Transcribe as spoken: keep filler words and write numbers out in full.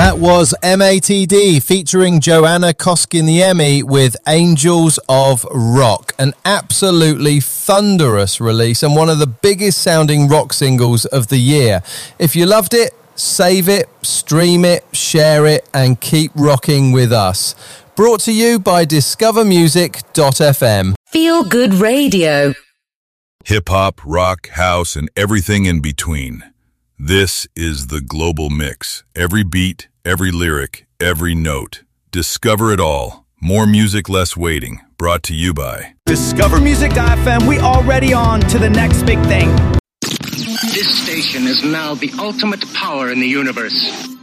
That was M A T D featuring Joanna Koskiniemi with Angels of Rock, an absolutely thunderous release and one of the biggest sounding rock singles of the year. If you loved it, save it, stream it, share it, and keep rocking with us. Brought to you by discover music dot f m. Feel Good Radio. Hip-hop, rock, house, and everything in between. This is the Global Mix. Every beat, every lyric, every note. Discover it all. More music, less waiting. Brought to you by discover music dot f m. We already on to the next big thing. This station is now the ultimate power in the universe.